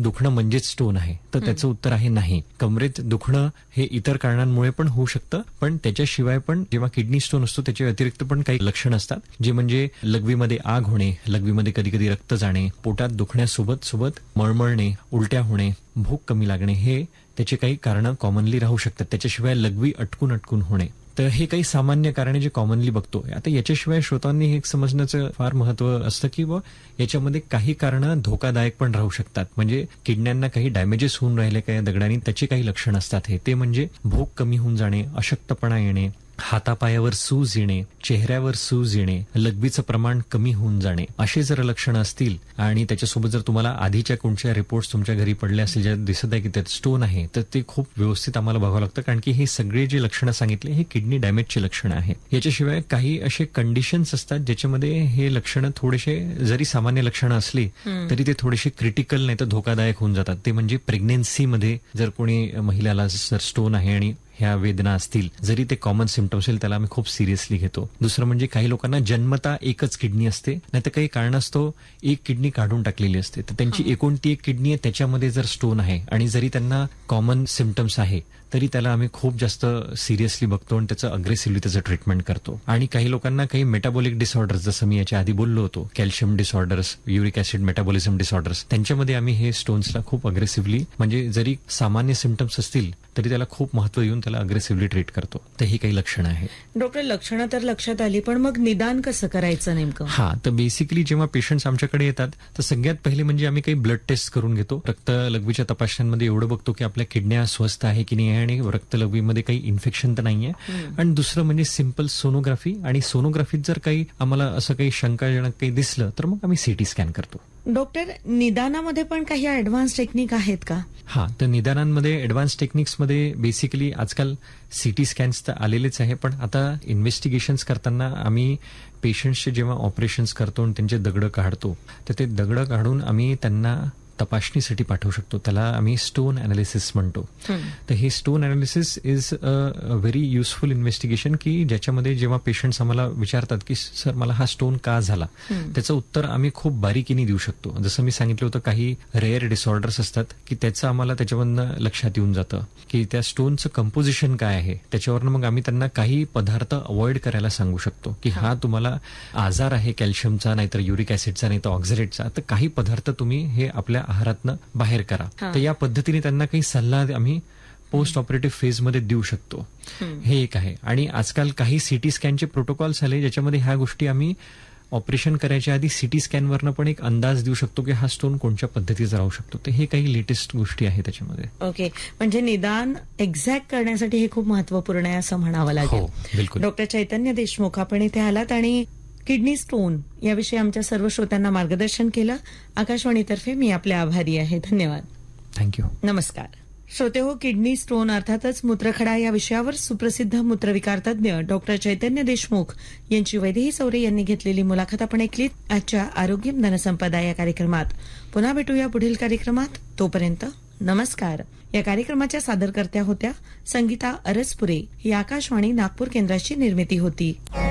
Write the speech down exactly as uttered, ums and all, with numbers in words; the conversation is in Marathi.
दुखणं म्हणजेच स्टोन आहे, तर त्याचं उत्तर आहे नाही. कमरेत दुखणं हे इतर कारणांमुळे पण होऊ शकतं, पण त्याच्याशिवाय पण जेव्हा किडनी स्टोन असतो त्याच्या व्यतिरिक्त पण काही लक्षण असतात, जे म्हणजे लघवीमध्ये आग होणे, लघवीमध्ये कधी कधी रक्त जाणे, पोटात दुखण्यासोबत सोबत मळमळणे, उलट्या होणे, भूक कमी लागणे, हे त्याचे काही कारण कॉमनली राहू शकतात. त्याच्याशिवाय लघवी अटकून अटकून होणे, तर हे काही सामान्य कारणे जे कॉमनली बघतो. आता याच्याशिवाय श्रोतांनी हे समजण्याचं फार महत्व असतं की व याच्यामध्ये काही कारणं धोकादायक पण राहू शकतात. म्हणजे किडण्यांना काही डॅमेजेस होऊन राहिले काही दगडांनी, त्याचे काही लक्षण असतात. हे ते म्हणजे भूक कमी होऊन जाणे, अशक्तपणा येणे, हातापायावर सूज येणे, चेहऱ्यावर सूज येणे, लघवीचं प्रमाण कमी होऊन जाणे, असे जर लक्षणं असतील आणि त्याच्यासोबत जर तुम्हाला आधीच्या कोणत्या रिपोर्ट्स तुमच्या घरी पडले असेल ज्यात दिसत आहे की त्यात स्टोन आहे, तर ते खूप व्यवस्थित आम्हाला बघावं लागतं, कारण की हे सगळे जे लक्षणं सांगितले हे किडनी डॅमेजचे लक्षणं आहे. याच्याशिवाय काही असे कंडिशन्स असतात ज्याच्यामध्ये हे लक्षणं थोडेसे जरी सामान्य लक्षणं असली तरी ते थोडेसे क्रिटिकल नाही तर धोकादायक होऊन जातात. ते म्हणजे प्रेग्नेन्सीमध्ये जर कोणी महिलाला जर स्टोन आहे आणि ह्या वेदना असतील, जरी ते कॉमन सिम्पटम्स असेल त्याला आम्ही खूप सिरियसली घेतो. दुसरं म्हणजे काही लोकांना जन्मता एकच किडनी असते, नाही तर काही कारणास्तव एक किडनी काढून टाकलेली असते, तर त्यांची एकूण ती एक किडनी आहे, त्याच्यामध्ये जर स्टोन आहे आणि जरी त्यांना कॉमन सिम्पटम्स आहे तरी त्याला आम्ही खूप जास्त सिरियसली बघतो आणि त्याचं अग्रेसिव्हली त्याचं ट्रीटमेंट करतो. आणि काही लोकांना काही मेटाबॉलिक डिसऑर्डर्स, जसं मी याच्या आधी बोललो होतो, calcium disorders, uric acid metabolism disorders, त्यांच्यामध्ये आम्ही हे स्टोन्सला खूप अग्रेसिव्हली, म्हणजे जरी सामान्य सिम्पटम्स असतील तरी त्याला खूप महत्व देऊन त्याला अग्रेसिव्हली ट्रीट करतो. तर ही काही लक्षणं आहेत. डॉक्टर, लक्षणं तर लक्षात आली, पण मग निदान कसं करायचं नेमकं? हा, तर बेसिकली जेव्हा पेशंट्स आमच्याकडे येतात तर सगळ्यात पहिले म्हणजे आम्ही काही ब्लड टेस्ट करून घेतो. रक्त लघवीच्या तपासण्यांमध्ये एवढं बघतो की आपल्या किडन्या स्वस्थ आहे की नाही आहे आणि रक्त लघवीमध्ये काही इन्फेक्शन तर नाहीये. आणि दुसरं म्हणजे सिंपल सोनोग्राफी, आणि सोनोग्राफीत जर काही आम्हाला असं काही शंकाजनक काही दिसलं तर मग आम्ही सीटी स्कॅन करतो. डॉक्टर, निदानामध्ये पण काही ऍडव्हान्स टेक्निक आहेत का? हा, तर निदानांमध्ये ऍडव्हान्स टेक्निक्समध्ये बेसिकली आजकाल सीटी स्कॅन्स तर आलेलेच आहे, पण आता इन्व्हेस्टिगेशन्स करताना आम्ही पेशंट्सचे जेव्हा ऑपरेशन्स करतो आणि त्यांचे दगडं काढतो, तर ते दगडं काढून आम्ही त्यांना तपासणीसाठी पाठवू शकतो. त्याला आम्ही स्टोन अनालिसिस म्हणतो. तर हे stone analysis is a very useful investigation, की ज्याच्यामध्ये जेव्हा पेशंट्स आम्हाला विचारतात की सर मला हा स्टोन का झाला, त्याचं उत्तर आम्ही खूप बारीकीने देऊ शकतो. जसं मी सांगितलं होतं, काही रेअर डिसऑर्डर्स असतात की त्याचं आम्हाला त्याच्यावरनं लक्षात येऊन जातं की त्या स्टोनचं कंपोजिशन काय आहे. त्याच्यावरनं मग आम्ही त्यांना काही पदार्थ अवॉइड करायला सांगू शकतो की हा तुम्हाला आजार आहे कॅल्शियमचा, नाहीतर युरिक ऍसिडचा, नाहीतर ऑक्झलेटचा, तर काही पदार्थ तुम्ही हे आपल्या आहारातनं बाहेर करा. तर या पद्धतीने त्यांना काही सल्ला आम्ही पोस्ट ऑपरेटिव्ह फेजमध्ये देऊ शकतो. हे एक आहे. आणि आजकाल काही सीटी स्कॅनचे प्रोटोकॉल्स आले ज्याच्यामध्ये ह्या गोष्टी आम्ही ऑपरेशन करायच्या आधी सीटी स्कॅनवरनं पण एक अंदाज देऊ शकतो की हा स्टोन कोणत्या पद्धतीचा राहू शकतो. तर हे काही लेटेस्ट गोष्टी आहेत त्याच्यामध्ये. ओके, म्हणजे निदान एक्झॅक्ट करण्यासाठी हे खूप महत्वपूर्ण आहे असं म्हणावं लागेल. हो, बिलकुल. डॉक्टर चैतन्य देशमुख, आपण इथे आलात आणि किडनी स्टोन याविषयी आमच्या सर्व श्रोत्यांना मार्गदर्शन केलं. आकाशवाणीतर्फे मी आपले आभारी आहे. धन्यवाद. थँक्यू. नमस्कार श्रोते हो, किडनी स्टोन अर्थातच मूत्रखडा या विषयावर सुप्रसिद्ध मूत्रविकार तज्ञ डॉक्टर चैतन्य देशमुख यांची वैदेही चौरे यांनी घेतलेली मुलाखत आपण ऐकलीत आजच्या आरोग्य धनसंपदा या कार्यक्रमात. पुन्हा भेटूया पुढील कार्यक्रमात. तोपर्यंत नमस्कार. या कार्यक्रमाच्या सादरकर्त्या होत्या संगीता अरसपुरे. ही आकाशवाणी नागपूर केंद्राची निर्मिती होती.